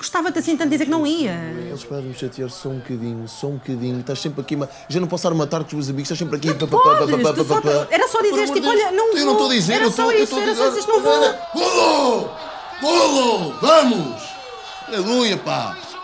Gostava-te assim tanto dizer que não ia. Eles podem me chatear só um bocadinho. Estás sempre aqui, já não posso estar a matar com os meus amigos, estás sempre aqui. Era só dizeres, tipo, olha, não vou. Eu não estou a dizer, era só isso, era só dizer, não vou. Golo! Vamos! Aleluia, pá!